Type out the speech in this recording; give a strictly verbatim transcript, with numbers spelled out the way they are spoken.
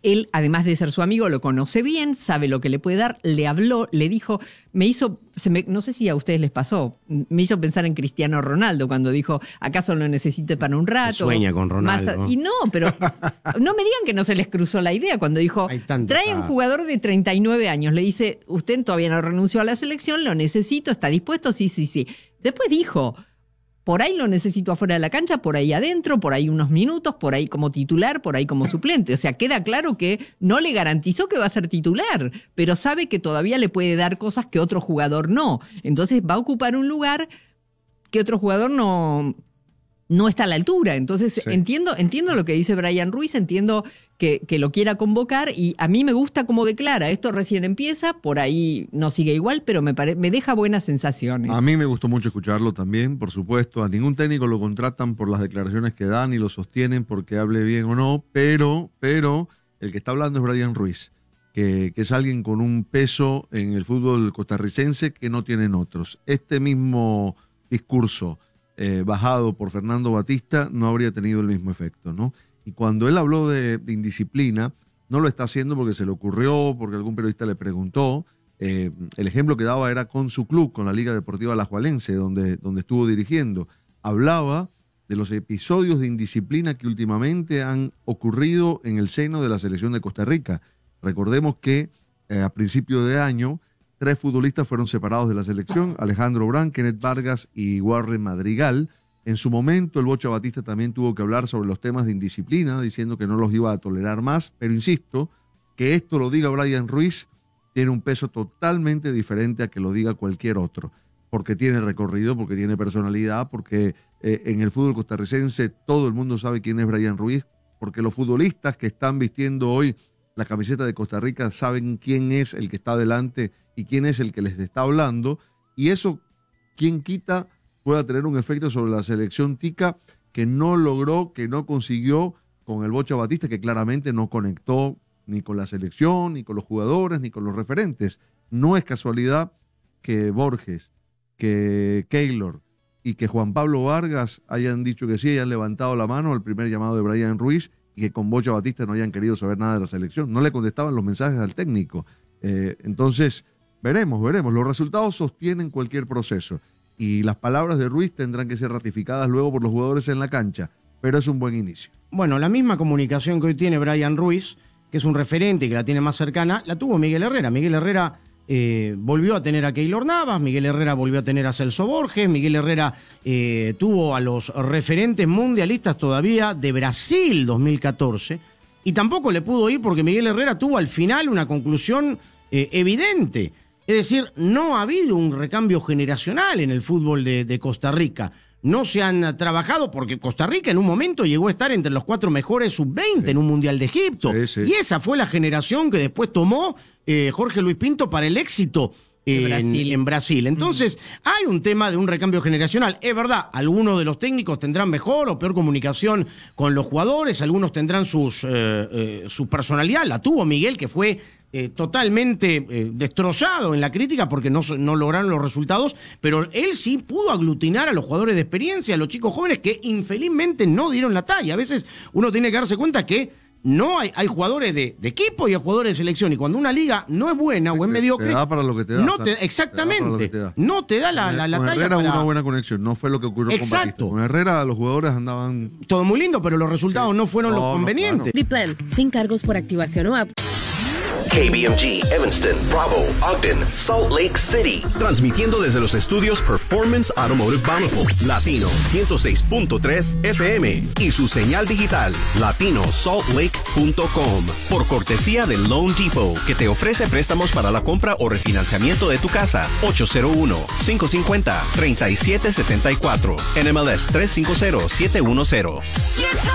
él, además de ser su amigo, lo conoce bien, sabe lo que le puede dar, le habló, le dijo, me hizo, se me, no sé si a ustedes les pasó, me hizo pensar en Cristiano Ronaldo cuando dijo, ¿acaso lo necesite para un rato? Sueña con Ronaldo. Más, y no, pero no me digan que no se les cruzó la idea cuando dijo, trae un jugador de treinta y nueve años, le dice, usted todavía no renunció a la selección, lo necesito, ¿está dispuesto? Sí, sí, sí. Después dijo, por ahí lo necesito afuera de la cancha, por ahí adentro, por ahí unos minutos, por ahí como titular, por ahí como suplente. O sea, queda claro que no le garantizó que va a ser titular, pero sabe que todavía le puede dar cosas que otro jugador no. Entonces va a ocupar un lugar que otro jugador no, no está a la altura. Entonces sí. entiendo, entiendo lo que dice Brian Ruiz, entiendo que, que lo quiera convocar y a mí me gusta cómo declara. Esto recién empieza, por ahí no sigue igual, pero me, pare, me deja buenas sensaciones. A mí me gustó mucho escucharlo también, por supuesto. A ningún técnico lo contratan por las declaraciones que dan y lo sostienen porque hable bien o no, pero, pero el que está hablando es Brian Ruiz, que, que es alguien con un peso en el fútbol costarricense que no tienen otros. Este mismo discurso eh, bajado por Fernando Batista no habría tenido el mismo efecto, ¿no? Y cuando él habló de, de indisciplina, no lo está haciendo porque se le ocurrió, porque algún periodista le preguntó. Eh, el ejemplo que daba era con su club, con la Liga Deportiva Alajuelense, donde, donde estuvo dirigiendo. Hablaba de los episodios de indisciplina que últimamente han ocurrido en el seno de la selección de Costa Rica. Recordemos que eh, a principio de año, tres futbolistas fueron separados de la selección, Alejandro Brán, Kenneth Vargas y Warren Madrigal. En su momento, el Bocha Batista también tuvo que hablar sobre los temas de indisciplina, diciendo que no los iba a tolerar más, pero insisto, que esto lo diga Brian Ruiz tiene un peso totalmente diferente a que lo diga cualquier otro, porque tiene recorrido, porque tiene personalidad, porque eh, en el fútbol costarricense todo el mundo sabe quién es Brian Ruiz, porque los futbolistas que están vistiendo hoy la camiseta de Costa Rica saben quién es el que está adelante y quién es el que les está hablando, y eso, ¿quién quita?, pueda tener un efecto sobre la selección tica que no logró, que no consiguió con el Bocha Batista, que claramente no conectó ni con la selección, ni con los jugadores, ni con los referentes. No es casualidad que Borges, que Keylor y que Juan Pablo Vargas hayan dicho que sí, hayan levantado la mano al primer llamado de Brian Ruiz y que con Bocha Batista no hayan querido saber nada de la selección. No le contestaban los mensajes al técnico. Eh, entonces, veremos, veremos. Los resultados sostienen cualquier proceso. Y las palabras de Ruiz tendrán que ser ratificadas luego por los jugadores en la cancha, pero es un buen inicio. Bueno, la misma comunicación que hoy tiene Brian Ruiz, que es un referente y que la tiene más cercana, la tuvo Miguel Herrera. Miguel Herrera eh, volvió a tener a Keylor Navas, Miguel Herrera volvió a tener a Celso Borges, Miguel Herrera eh, tuvo a los referentes mundialistas todavía de Brasil dos mil catorce, y tampoco le pudo ir porque Miguel Herrera tuvo al final una conclusión eh, evidente. Es decir, no ha habido un recambio generacional en el fútbol de, de Costa Rica. No se han trabajado porque Costa Rica en un momento llegó a estar entre los cuatro mejores sub veinte sí. en un Mundial de Egipto. Sí, sí. Y esa fue la generación que después tomó eh, Jorge Luis Pinto para el éxito eh, Brasil. En, en Brasil. Entonces, mm. hay un tema de un recambio generacional. Es verdad, algunos de los técnicos tendrán mejor o peor comunicación con los jugadores, algunos tendrán sus, eh, eh, su personalidad. La tuvo Miguel, que fue Eh, totalmente eh, destrozado en la crítica porque no, no lograron los resultados, pero él sí pudo aglutinar a los jugadores de experiencia, a los chicos jóvenes que infelizmente no dieron la talla. A veces uno tiene que darse cuenta que no hay, hay jugadores de, de equipo y hay jugadores de selección, y cuando una liga no es buena o es te, mediocre, te da para lo que te da, no te, exactamente, te da te da. no te da la, la, la con talla Herrera para... una buena conexión, no fue lo que ocurrió Exacto. con Batista. Con Herrera los jugadores andaban... Todo muy lindo, pero los resultados sí. no fueron no, los convenientes. No, claro. Biplan, sin cargos por activación o app. K B M G, Evanston, Bravo, Ogden, Salt Lake City. Transmitiendo desde los estudios Performance Automotive Bountiful, Latino ciento seis punto tres F M y su señal digital, latino salt lake punto com. Por cortesía de Loan Depot, que te ofrece préstamos para la compra o refinanciamiento de tu casa. ocho cero uno, cinco cinco cero, tres siete siete cuatro. N M L S tres cinco cero siete uno cero.